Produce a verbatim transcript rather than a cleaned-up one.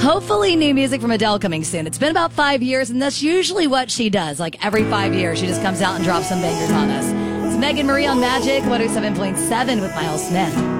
Hopefully new music from Adele coming soon. It's been about five years, and that's usually what she does. Like every five years, she just comes out and drops some bangers on us. It's Megan Marie on Magic one oh seven point seven with Miles Smith.